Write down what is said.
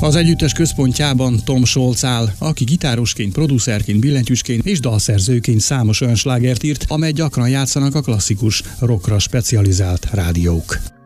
Az együttes központjában Tom Scholz áll, aki gitárosként, producerként, billentyűsként és dalszerzőként számos olyan slágert írt, amely gyakran játszanak a klasszikus rockra specializált rádiók.